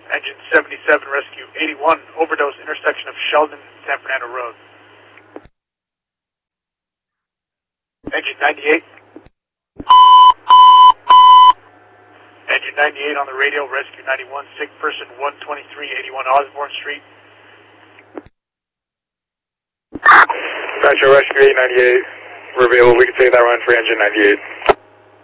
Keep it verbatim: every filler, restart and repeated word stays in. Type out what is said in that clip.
Engine seventy-seven, rescue eighty-one, overdose, intersection of Sheldon and San Fernando Road. Engine ninety-eight. Engine ninety-eight on the radio, rescue ninety-one, sick person one twenty-three eighty-one Osborne Street. Metro rescue eight ninety-eight, we're available, we can take that run for engine ninety-eight.